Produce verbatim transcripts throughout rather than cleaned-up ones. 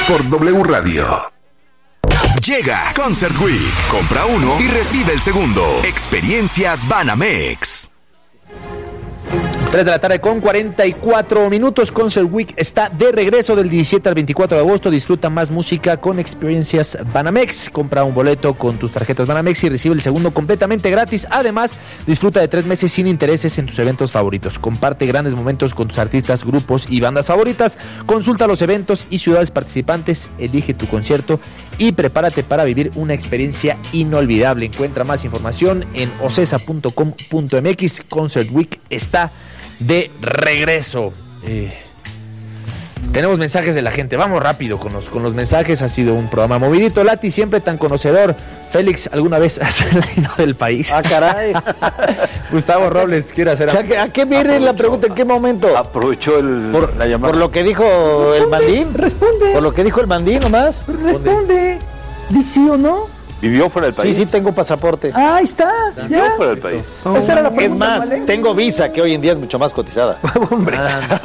por W Radio. Llega Concert Week. Compra uno y recibe el segundo. Experiencias Banamex. tres de la tarde con cuarenta y cuatro minutos. Concert Week está de regreso del diecisiete al veinticuatro de agosto. Disfruta más música con experiencias Banamex. Compra un boleto con tus tarjetas Banamex y recibe el segundo completamente gratis. Además, disfruta de tres meses sin intereses en tus eventos favoritos. Comparte grandes momentos con tus artistas, grupos y bandas favoritas. Consulta los eventos y ciudades participantes. Elige tu concierto y prepárate para vivir una experiencia inolvidable. Encuentra más información en ocesa punto com punto m x. Concert Week está de regreso. Eh, tenemos mensajes de la gente. Vamos rápido con los, con los mensajes. Ha sido un programa movidito. Lati, siempre tan conocedor. Félix, ¿alguna vez has salido del país? Ah, caray. Gustavo Robles quiere hacer... ¿A qué, a qué viene Aprovechó. la pregunta? ¿En qué momento? Aprovechó el, por, la llamada. Por lo que dijo responde, el mandín. Responde. Por lo que dijo el mandín nomás. Responde. ¿Dice sí o no? ¿Vivió fuera del país? Sí, sí, tengo pasaporte. Ah, ahí está. ¿Vivió ya. fuera del país? Oh. Esa era la es más, ¿vale? Tengo visa, que hoy en día es mucho más cotizada. Hombre.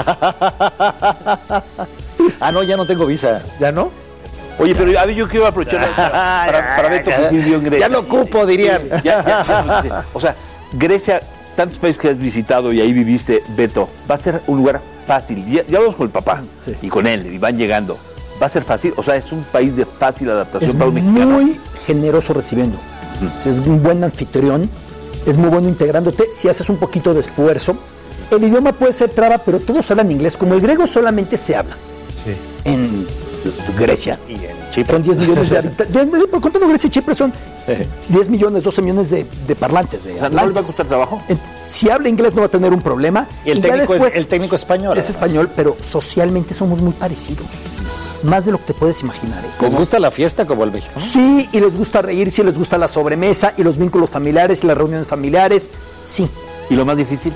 Ah, no, ya no tengo visa. ¿Ya no? Oye, pero a ver, yo quiero aprovechar para, para, para ver tu vivió en Grecia. Ya lo ocupo, dirían. Ya, ya, ya, o sea, Grecia, tantos países que has visitado y ahí viviste, Beto, va a ser un lugar fácil. Ya, ya hablamos con el papá sí. y con él, y van llegando. Va a ser fácil, o sea, es un país de fácil adaptación es para un mexicano. Es muy generoso recibiendo. Uh-huh. Es un buen anfitrión, es muy bueno integrándote. Si haces un poquito de esfuerzo, el idioma puede ser traba, pero todos hablan inglés. Como el griego solamente se habla sí. en Grecia y en Chipre. Son diez millones de habitantes. Contando Grecia y Chipre son diez millones, doce millones de, de parlantes. De o sea, ¿no le va a costar trabajo? Si habla inglés no va a tener un problema. Y el, y técnico, después, es, el técnico español. Es además. español, pero socialmente somos muy parecidos. Más de lo que te puedes imaginar. ¿eh? ¿Les gusta la fiesta como el mexicano? Sí, y les gusta reír, sí, les gusta la sobremesa y los vínculos familiares y las reuniones familiares, sí. ¿Y lo más difícil?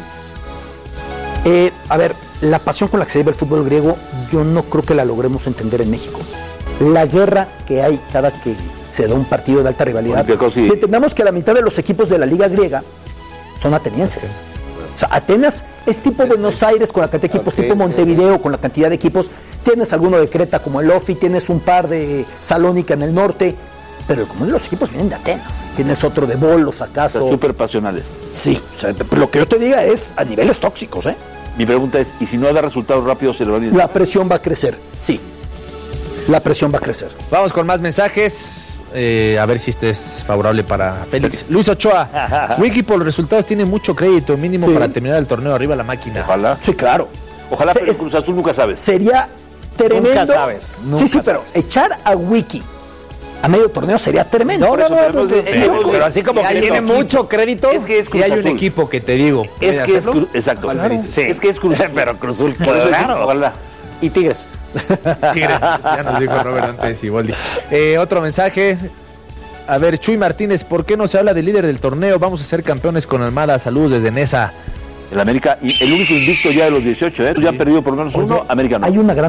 Eh, a ver, la pasión con la que se lleva el fútbol griego, yo no creo que la logremos entender en México. La guerra que hay cada que se da un partido de alta rivalidad. Sí. Entendamos que la mitad de los equipos de la liga griega son atenienses. Okay. O sea, Atenas es tipo Buenos Aires con la cantidad de equipos, okay, tipo Montevideo con la cantidad de equipos. Tienes alguno de Creta como el Ofi, tienes un par de Salónica en el norte, pero el común de los equipos vienen de Atenas. Tienes otro de Bolos, acaso. O sea, súper pasionales. Sí, o sea, lo que yo te diga es a niveles tóxicos, ¿eh? Mi pregunta es, ¿y si no da resultados rápidos se le van a ir? La presión va a crecer, sí. La presión va a crecer. Vamos con más mensajes. Eh, a ver si este es favorable para Félix. Luis Ochoa. Wiki por los resultados tiene mucho crédito mínimo sí. para terminar el torneo. Arriba la máquina. Ojalá. Sí, claro. Ojalá, o sea, pero es, Cruz Azul nunca sabes. Sería tremendo. Nunca sabes. Nunca sí, sí, sabes. pero echar a Wiki a medio torneo sería tremendo. No, no, no, no, no, no, no, pero así como que tiene mucho crédito. Es que es si hay un equipo que te digo. Es que es Cruz, exacto. Claro. Sí. Es que es Cruz Azul. Pero Cruz Azul, claro. Ojalá. Y Tigres. Tigres, ya nos dijo Robert antes y Boldi. Eh, otro mensaje. A ver, Chuy Martínez, ¿por qué no se habla del líder del torneo? Vamos a ser campeones con Almada. Saludos desde Nesa. El América, y el único invicto ya de los dieciocho, ¿eh? Tú ya has perdido por lo menos uno, América no. Hay una gran